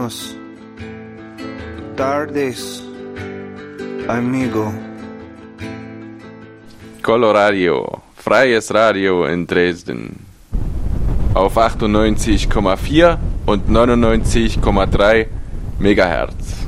Buenos tardes, amigo. Coloradio, freies Radio in Dresden. Auf 98,4 und 99,3 Megahertz.